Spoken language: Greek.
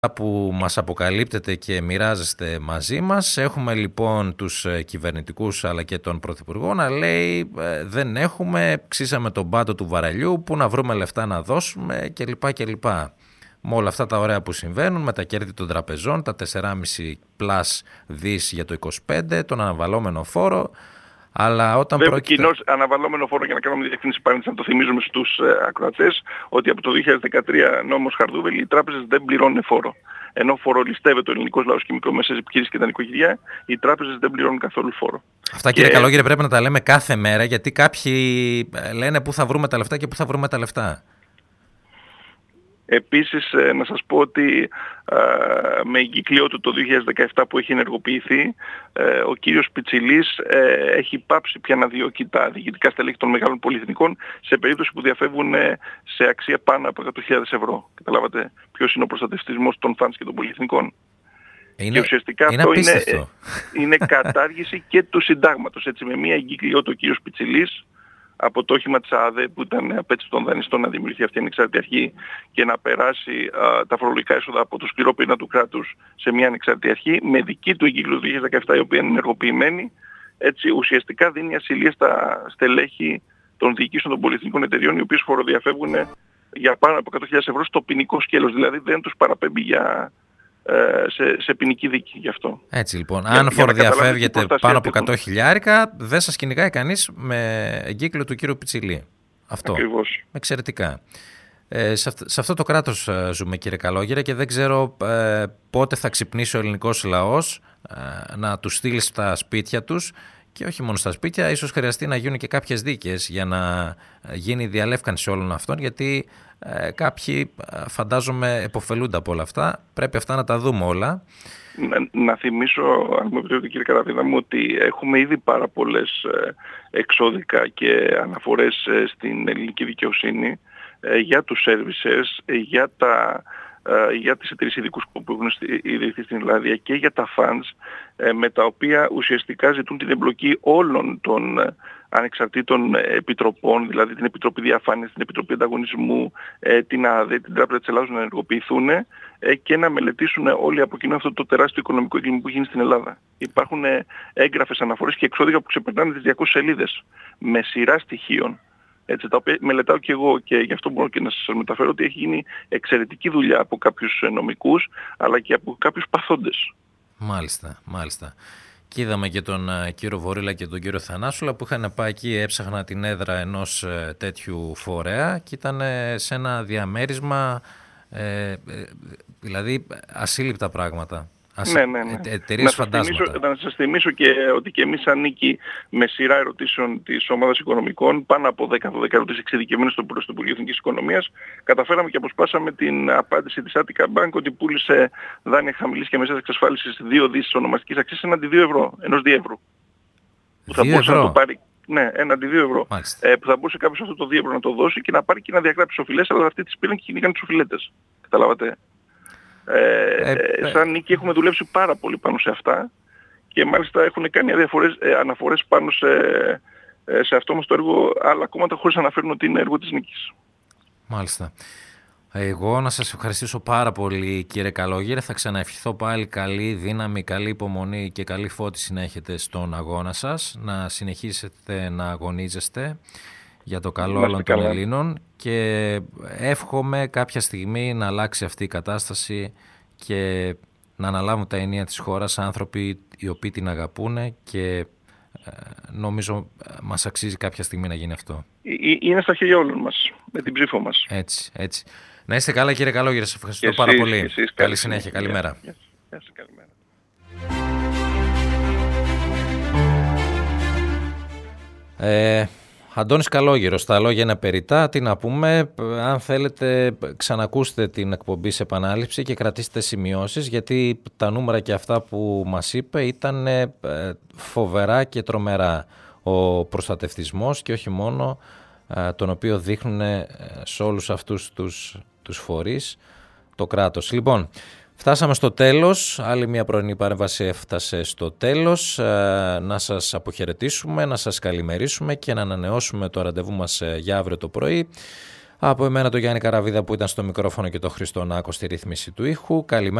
που μας αποκαλύπτετε και μοιράζεστε μαζί μας. Έχουμε λοιπόν τους κυβερνητικούς αλλά και τον Πρωθυπουργό να λέει δεν έχουμε, ξύσαμε τον πάτο του βαρελιού, πού να βρούμε λεφτά να δώσουμε κλπ. Με όλα αυτά τα ωραία που συμβαίνουν, με τα κέρδη των τραπεζών, τα 4,5 πλάς δις για το 25, τον αναβαλώμενο φόρο. Αλλά όταν πρόκειται... Κοινώς αναβαλώμενο φόρο, για να κάνουμε διευκρίνηση παρένθεση, να το θυμίζουμε στους ακροατές, ότι από το 2013 νόμος Χαρδούβελη οι τράπεζες δεν πληρώνουν φόρο. Ενώ φορολιστεύεται ο ελληνικός λαός και μικρομεσαίες επιχειρήσεις και τα νοικοκυριά, οι τράπεζες δεν πληρώνουν καθόλου φόρο. Αυτά, κύριε Καλόγερε, πρέπει να τα λέμε κάθε μέρα, γιατί κάποιοι λένε πού θα βρούμε τα λεφτά και πού θα βρούμε τα λεφτά. Επίσης, να σας πω ότι με εγκύκλιο του το 2017 που έχει ενεργοποιηθεί, ο κύριος Πιτσιλής έχει πάψει πια να διώκει τα διοικητικά στελέχη των μεγάλων πολυεθνικών σε περίπτωση που διαφεύγουν σε αξία πάνω από 100.000 ευρώ. Καταλάβατε ποιος είναι ο προστατευτισμός των φαντς και των πολυεθνικών. Και ουσιαστικά αυτό είναι κατάργηση και του συντάγματος. Έτσι, με μία εγκύκλιο του ο κύριος Πιτσιλής, από το όχημα της ΑΔΕ που ήταν απέτηση των δανειστών να δημιουργηθεί αυτή η ανεξάρτητη αρχή και να περάσει τα φορολογικά έσοδα από το σκληρό πυρήνα του κράτους σε μια ανεξάρτητη αρχή, με δική του εγκύκλιο του 2017 η οποία είναι ενεργοποιημένη, έτσι ουσιαστικά δίνει ασυλία στα στελέχη των διοικήσεων των πολυεθνικών εταιριών, οι οποίες φοροδιαφεύγουν για πάνω από 100.000 ευρώ στο ποινικό σκέλος, δηλαδή δεν τους παραπέμπει σε ποινική δίκη γι' αυτό. Έτσι λοιπόν, αν φοροδιαφεύγετε πάνω από 100.000, δεν σας κυνηγάει κανείς με εγκύκλιο του κύριου Πιτσιλή. Αυτό. Ακριβώς. Εξαιρετικά. Σε αυτό το κράτος ζούμε, κύριε Καλόγερε, και δεν ξέρω πότε θα ξυπνήσει ο ελληνικός λαός να τους στείλει στα σπίτια τους, και όχι μόνο στα σπίτια, ίσως χρειαστεί να γίνουν και κάποιες δίκες για να γίνει η διαλεύκανση όλων αυτών, γιατί κάποιοι φαντάζομαι επωφελούνται από όλα αυτά. Πρέπει αυτά να τα δούμε όλα. Να θυμίσω, αν μου επιτρέπετε κύριε Καραβίδα μου, ότι έχουμε ήδη πάρα πολλές εξώδικα και αναφορές στην ελληνική δικαιοσύνη για τους services, για τις εταιρείες ειδικούς που έχουν ιδρυθεί στην Ελλάδα και για τα funds, με τα οποία ουσιαστικά ζητούν την εμπλοκή όλων των ανεξαρτήτων επιτροπών, δηλαδή την Επιτροπή Διαφάνειας, την Επιτροπή Ανταγωνισμού, την ΑΔΕ, την Τράπεζα της Ελλάδας, να ενεργοποιηθούν και να μελετήσουν όλοι από κοινού αυτό το τεράστιο οικονομικό έγκλημα που γίνει στην Ελλάδα. Υπάρχουν έγγραφες αναφορές και εξώδικα που ξεπερνάνε τις 200 σελίδες με σειρά στοιχείων. Έτσι, τα οποία μελετάω και εγώ, και γι' αυτό μπορώ και να σας μεταφέρω ότι έχει γίνει εξαιρετική δουλειά από κάποιους νομικούς αλλά και από κάποιους παθόντες. Μάλιστα. Και είδαμε και τον κύριο Βορίλα και τον κύριο Θανάσουλα που είχαν πάει εκεί, έψαχναν την έδρα ενός τέτοιου φορέα και ήταν σε ένα διαμέρισμα, δηλαδή ασύλληπτα πράγματα. Ναι. Να σας θυμίσω και ότι και εμείς ανήκει με σειρά ερωτήσεων της ομάδας οικονομικών, πάνω από 10-12 ερωτήσεις εξειδικευμένες στο Υπουργείο Εθνικής Οικονομίας, καταφέραμε και αποσπάσαμε την απάντηση της Attica Bank ότι πούλησε δάνεια χαμηλής και μεσαίας εξασφάλισης 2 δις ονομαστικής αξίας έναντι 2 ευρώ, ενός διεύρου. Που θα μπορούσε να το πάρει, έναντι 2 ευρώ. Που θα μπορούσε κάποιος αυτό το 2 ευρώ να το δώσει και να πάρει και να διαγράψει οφειλές, αλλά αυτοί τις πήραν και κυνηγάνε τους οφειλέτες. Καταλάβατε. Σαν νίκη έχουμε δουλέψει πάρα πολύ πάνω σε αυτά και μάλιστα έχουν κάνει αναφορές πάνω σε αυτό μας το έργο άλλα κόμματα, χωρίς να αναφέρουν ότι είναι έργο της νίκης. Μάλιστα. Εγώ να σας ευχαριστήσω πάρα πολύ, κύριε Καλόγερε. Θα ξαναευχηθώ πάλι καλή δύναμη, καλή υπομονή και καλή φώτιση να έχετε στον αγώνα σας, να συνεχίσετε να αγωνίζεστε για το καλό όλων των Ελλήνων και εύχομαι κάποια στιγμή να αλλάξει αυτή η κατάσταση και να αναλάβουν τα ενία της χώρας άνθρωποι οι οποίοι την αγαπούν και νομίζω μας αξίζει κάποια στιγμή να γίνει αυτό. Είναι στα χέρια όλων μας, με την ψήφο μας. Έτσι. Να είστε καλά, κύριε Καλόγερε, σας ευχαριστώ πάρα πολύ. Καλή συνέχεια, καλημέρα. Καλημέρα. Αντώνης Καλόγερος, τα λόγια είναι περιττά, τι να πούμε. Αν θέλετε ξανακούστε την εκπομπή σε επανάληψη και κρατήστε σημειώσεις, γιατί τα νούμερα και αυτά που μας είπε ήταν φοβερά και τρομερά. Ο προστατευτισμός και όχι μόνο, τον οποίο δείχνουν σε όλους αυτούς τους φορείς το κράτος. Λοιπόν, φτάσαμε στο τέλος, άλλη μια πρωινή παρέμβαση έφτασε στο τέλος. Να σας αποχαιρετήσουμε, να σας καλημερίσουμε και να ανανεώσουμε το ραντεβού μας για αύριο το πρωί. Από εμένα το Γιάννη Καραβίδα που ήταν στο μικρόφωνο και το Χρήστο Νάκο στη ρύθμιση του ήχου. Καλημέρα.